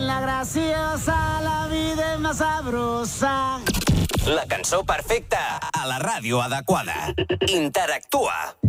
la graciosa, la vida és més sabrosa. La cançó perfecta a la ràdio adequada. Interactua.